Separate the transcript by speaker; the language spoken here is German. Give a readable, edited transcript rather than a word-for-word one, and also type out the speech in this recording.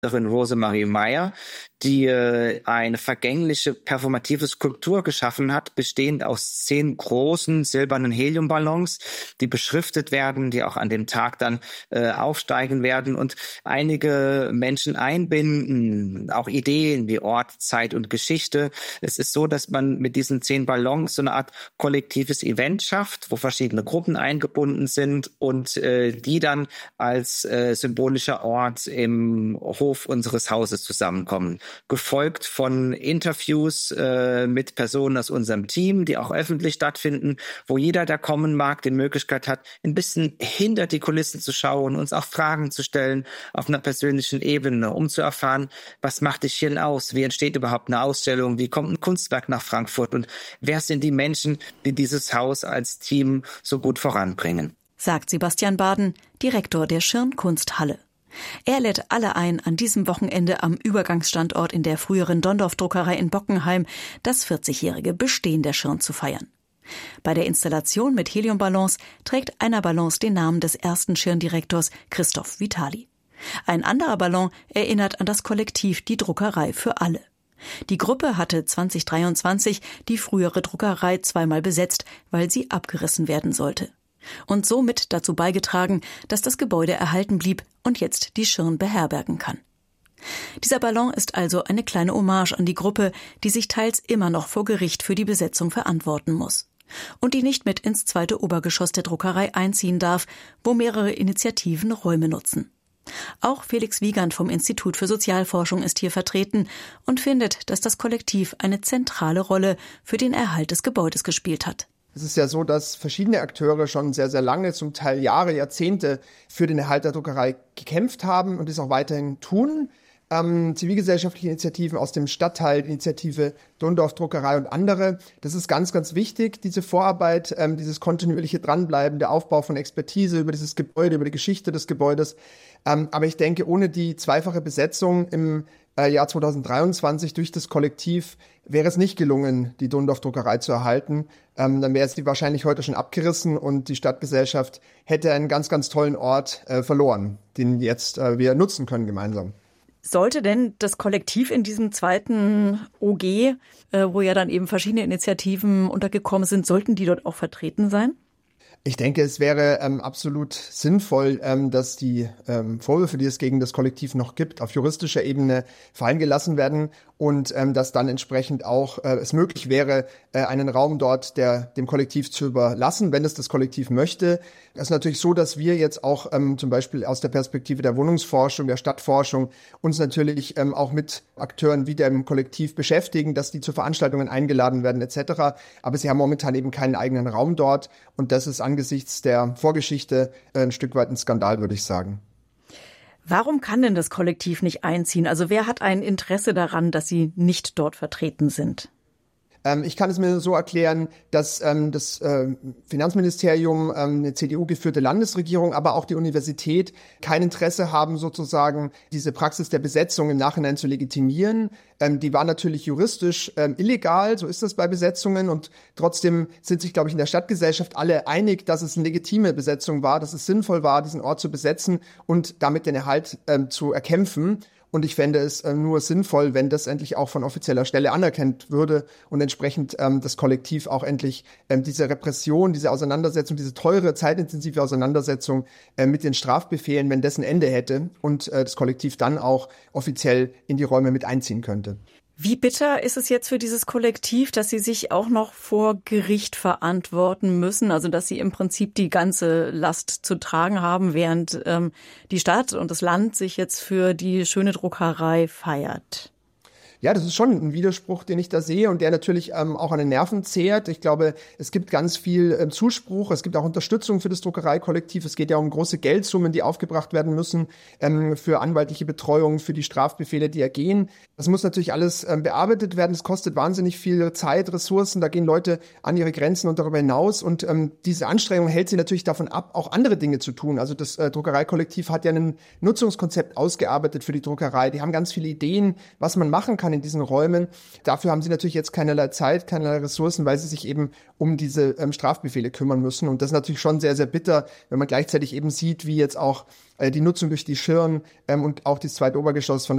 Speaker 1: Rosemarie Meyer, die eine vergängliche performative Skulptur geschaffen hat, bestehend aus 10 großen silbernen Heliumballons, die beschriftet werden, die auch an dem Tag dann aufsteigen werden und einige Menschen einbinden, auch Ideen wie Ort, Zeit und Geschichte. Es ist so, dass man mit diesen 10 Ballons so eine Art kollektives Event schafft, wo verschiedene Gruppen eingebunden sind und die dann als symbolischer Ort im Hof unseres Hauses zusammenkommen. Gefolgt von Interviews mit Personen aus unserem Team, die auch öffentlich stattfinden, wo jeder, der kommen mag, die Möglichkeit hat, ein bisschen hinter die Kulissen zu schauen, uns auch Fragen zu stellen auf einer persönlichen Ebene, um zu erfahren, was macht dich hier aus? Wie entsteht überhaupt eine Ausstellung? Wie kommt ein Kunstwerk nach Frankfurt? Und wer sind die Menschen, die dieses Haus als Team so gut voranbringen?
Speaker 2: Sagt Sebastian Baden, Direktor der Schirn Kunsthalle. Er lädt alle ein, an diesem Wochenende am Übergangsstandort in der früheren Dondorf-Druckerei in Bockenheim das 40-jährige Bestehen der Schirn zu feiern. Bei der Installation mit Heliumballons trägt einer Ballons den Namen des ersten Schirndirektors Christoph Vitali. Ein anderer Ballon erinnert an das Kollektiv Die Druckerei für alle. Die Gruppe hatte 2023 die frühere Druckerei zweimal besetzt, weil sie abgerissen werden sollte. Und somit dazu beigetragen, dass das Gebäude erhalten blieb und jetzt die Schirn beherbergen kann. Dieser Ballon ist also eine kleine Hommage an die Gruppe, die sich teils immer noch vor Gericht für die Besetzung verantworten muss und die nicht mit ins zweite Obergeschoss der Druckerei einziehen darf, wo mehrere Initiativen Räume nutzen. Auch Felix Wiegand vom Institut für Sozialforschung ist hier vertreten und findet, dass das Kollektiv eine zentrale Rolle für den Erhalt des Gebäudes gespielt hat.
Speaker 3: Es ist ja so, dass verschiedene Akteure schon sehr, sehr lange, zum Teil Jahre, Jahrzehnte für den Erhalt der Druckerei gekämpft haben und es auch weiterhin tun. Zivilgesellschaftliche Initiativen aus dem Stadtteil, Initiative Dondorf Druckerei und andere. Das ist ganz, ganz wichtig, diese Vorarbeit, dieses kontinuierliche Dranbleiben, der Aufbau von Expertise über dieses Gebäude, über die Geschichte des Gebäudes. Aber ich denke, ohne die zweifache Besetzung im Jahr 2023 durch das Kollektiv wäre es nicht gelungen, die Dondorf-Druckerei zu erhalten. Dann wäre es die wahrscheinlich heute schon abgerissen und die Stadtgesellschaft hätte einen ganz, ganz tollen Ort verloren, den jetzt wir nutzen können gemeinsam.
Speaker 2: Sollte denn das Kollektiv in diesem zweiten OG, wo ja dann eben verschiedene Initiativen untergekommen sind, sollten die dort auch vertreten sein?
Speaker 3: Ich denke, es wäre absolut sinnvoll, dass die Vorwürfe, die es gegen das Kollektiv noch gibt, auf juristischer Ebene fallen gelassen werden und dass dann entsprechend auch es möglich wäre, einen Raum dort dem Kollektiv zu überlassen, wenn es das Kollektiv möchte. Es ist natürlich so, dass wir jetzt auch zum Beispiel aus der Perspektive der Wohnungsforschung, der Stadtforschung uns natürlich auch mit Akteuren wie dem Kollektiv beschäftigen, dass die zu Veranstaltungen eingeladen werden etc. Aber sie haben momentan eben keinen eigenen Raum dort und das ist angesichts der Vorgeschichte ein Stück weit ein Skandal, würde ich sagen.
Speaker 2: Warum kann denn das Kollektiv nicht einziehen? Also wer hat ein Interesse daran, dass sie nicht dort vertreten sind?
Speaker 3: Ich kann es mir so erklären, dass das Finanzministerium, eine CDU-geführte Landesregierung, aber auch die Universität kein Interesse haben, sozusagen diese Praxis der Besetzung im Nachhinein zu legitimieren. Die war natürlich juristisch illegal, so ist das bei Besetzungen. Und trotzdem sind sich, glaube ich, in der Stadtgesellschaft alle einig, dass es eine legitime Besetzung war, dass es sinnvoll war, diesen Ort zu besetzen und damit den Erhalt zu erkämpfen. Und ich fände es nur sinnvoll, wenn das endlich auch von offizieller Stelle anerkannt würde und entsprechend das Kollektiv auch endlich diese Repression, diese Auseinandersetzung, diese teure, zeitintensive Auseinandersetzung mit den Strafbefehlen, wenn das ein Ende hätte und das Kollektiv dann auch offiziell in die Räume mit einziehen könnte.
Speaker 2: Wie bitter ist es jetzt für dieses Kollektiv, dass sie sich auch noch vor Gericht verantworten müssen, also dass sie im Prinzip die ganze Last zu tragen haben, während die Stadt und das Land sich jetzt für die schöne Druckerei feiert?
Speaker 3: Ja, das ist schon ein Widerspruch, den ich da sehe und der natürlich auch an den Nerven zehrt. Ich glaube, es gibt ganz viel Zuspruch, es gibt auch Unterstützung für das Druckereikollektiv. Es geht ja um große Geldsummen, die aufgebracht werden müssen für anwaltliche Betreuung, für die Strafbefehle, die ergehen. Das muss natürlich alles bearbeitet werden. Es kostet wahnsinnig viel Zeit, Ressourcen. Da gehen Leute an ihre Grenzen und darüber hinaus. Und diese Anstrengung hält sie natürlich davon ab, auch andere Dinge zu tun. Also das Druckereikollektiv hat ja ein Nutzungskonzept ausgearbeitet für die Druckerei. Die haben ganz viele Ideen, was man machen kann in diesen Räumen. Dafür haben sie natürlich jetzt keinerlei Zeit, keinerlei Ressourcen, weil sie sich eben um diese Strafbefehle kümmern müssen. Und das ist natürlich schon sehr, sehr bitter, wenn man gleichzeitig eben sieht, wie jetzt auch die Nutzung durch die Schirn und auch das zweite Obergeschoss von